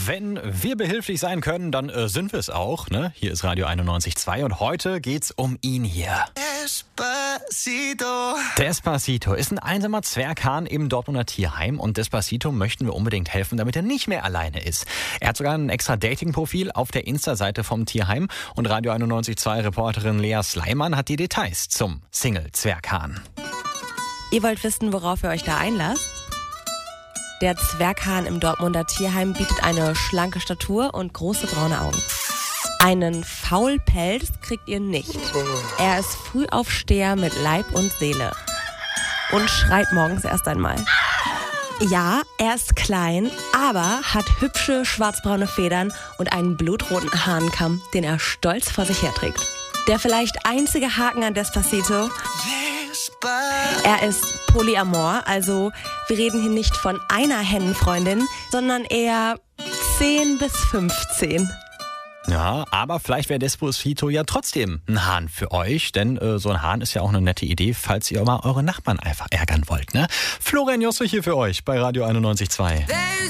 Wenn wir behilflich sein können, dann sind wir es auch. Ne? Hier ist Radio 91.2 und heute geht's um ihn hier. Despacito. Despacito ist ein einsamer Zwerghahn im Dortmunder Tierheim und Despacito möchten wir unbedingt helfen, damit er nicht mehr alleine ist. Er hat sogar ein extra Dating-Profil auf der Insta-Seite vom Tierheim und Radio 91.2 Reporterin Lea Sleiman hat die Details zum Single-Zwerghahn. Ihr wollt wissen, worauf ihr euch da einlasst? Der Zwerghahn im Dortmunder Tierheim bietet eine schlanke Statur und große braune Augen. Einen Faulpelz kriegt ihr nicht. Er ist Frühaufsteher mit Leib und Seele. Und schreit morgens erst einmal. Ja, er ist klein, aber hat hübsche schwarzbraune Federn und einen blutroten Hahnenkamm, den er stolz vor sich herträgt. Der vielleicht einzige Haken an Despacito: er ist polyamor, also wir reden hier nicht von einer Hennenfreundin, sondern eher 10 bis 15. Ja, aber vielleicht wäre Despacito ja trotzdem ein Hahn für euch, denn so ein Hahn ist ja auch eine nette Idee, falls ihr mal eure Nachbarn einfach ärgern wollt. Ne? Florian Josse hier für euch bei Radio 91.2.